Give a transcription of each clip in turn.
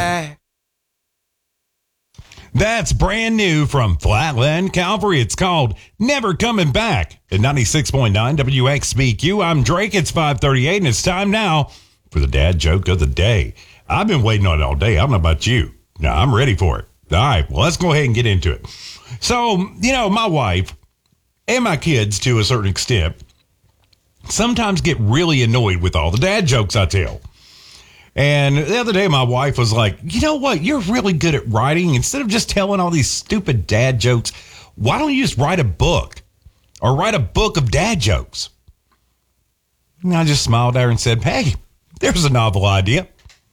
back. That's brand new from Flatland Calvary. It's called Never Coming Back at 96.9 WXBQ. I'm Drake. It's 5:38, and it's time now for the dad joke of the day. I've been waiting on it all day. I don't know about you. No, I'm ready for it. All right, well, let's go ahead and get into it. So, my wife and my kids, to a certain extent, sometimes get really annoyed with all the dad jokes I tell. And the other day, my wife was like, you know what? You're really good at writing. Instead of just telling all these stupid dad jokes, why don't you just write a book or write a book of dad jokes? And I just smiled at her and said, hey, there's a novel idea.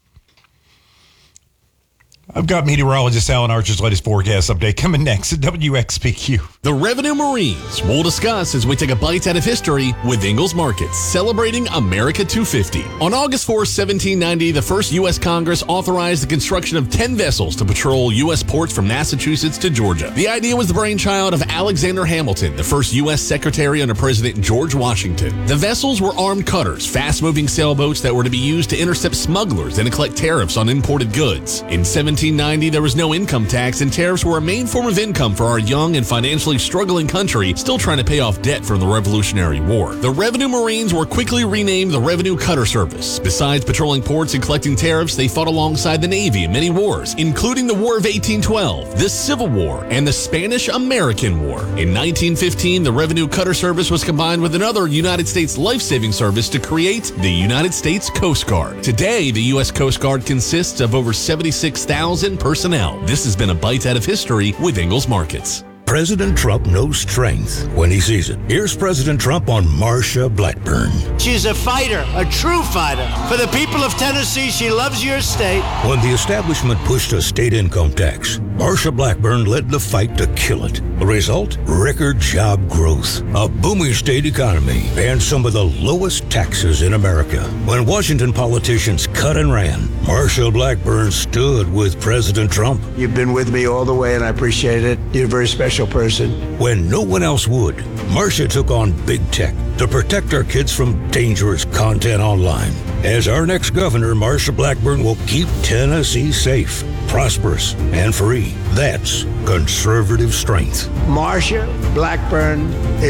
I've got meteorologist Alan Archer's latest forecast update coming next at WXPQ. The Revenue Marines we'll discuss as we take a bite out of history with Ingalls Markets, celebrating America 250. On August 4, 1790, the first U.S. Congress authorized the construction of 10 vessels to patrol U.S. ports from Massachusetts to Georgia. The idea was the brainchild of Alexander Hamilton, the first U.S. Secretary under President George Washington. The vessels were armed cutters, fast-moving sailboats that were to be used to intercept smugglers and to collect tariffs on imported goods. In 1790, there was no income tax, and tariffs were a main form of income for our young and financially struggling country still trying to pay off debt from the Revolutionary War. The Revenue Marines were quickly renamed the Revenue Cutter Service. Besides patrolling ports and collecting tariffs, they fought alongside the Navy in many wars, including the War of 1812, the Civil War, and the Spanish-American War. In 1915, the Revenue Cutter Service was combined with another United States life-saving service to create the United States Coast Guard. Today, the U.S. Coast Guard consists of over 76,000 personnel. This has been a bite out of history with Ingalls Markets. President Trump knows strength when he sees it. Here's President Trump on Marsha Blackburn. She's a fighter, a true fighter. For the people of Tennessee, she loves your state. When the establishment pushed a state income tax, Marsha Blackburn led the fight to kill it. The result? Record job growth, a booming state economy, and some of the lowest taxes in America. When Washington politicians cut and ran, Marsha Blackburn stood with President Trump. You've been with me all the way, and I appreciate it. You're a very special person. When no one else would, Marsha took on big tech to protect our kids from dangerous content online. As our next governor, Marsha Blackburn will keep Tennessee safe, prosperous, and free. That's conservative strength. Marsha Blackburn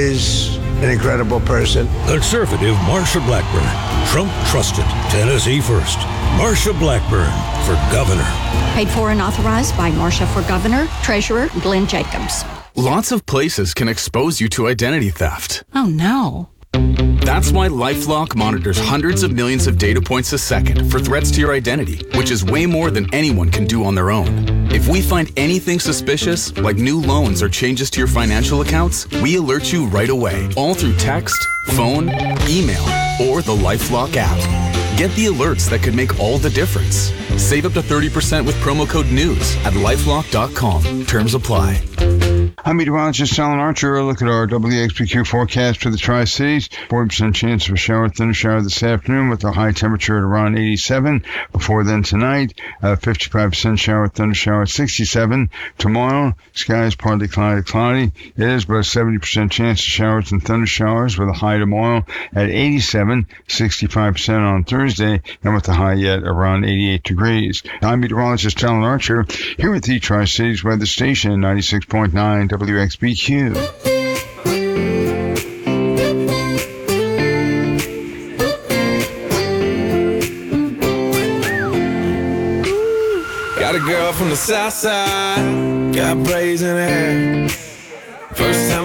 is an incredible person. Conservative Marsha Blackburn. Trump trusted. Tennessee first. Marsha Blackburn for governor. Paid for and authorized by Marsha for Governor, Treasurer Glenn Jacobs. Lots of places can expose you to identity theft. Oh, no. That's why LifeLock monitors hundreds of millions of data points a second for threats to your identity, which is way more than anyone can do on their own. If we find anything suspicious, like new loans or changes to your financial accounts, we alert you right away, all through text, phone, email, or the LifeLock app. Get the alerts that could make all the difference. Save up to 30% with promo code NEWS at lifelock.com. Terms apply. I'm meteorologist Alan Archer. A look at our WXPQ forecast for the Tri-Cities. 40% chance of a shower, thundershower this afternoon with a high temperature at around 87. Before then tonight, 55% shower, thundershower at 67. Tomorrow, skies partly cloudy. It is but a 70% chance of showers and thundershowers with a high tomorrow at 87, 65% on Thursday, and with a high yet around 88 degrees. I'm meteorologist Alan Archer here at the Tri-Cities Weather Station, 96.9 WXBQ. Got a girl from the south side, got braids in her hair.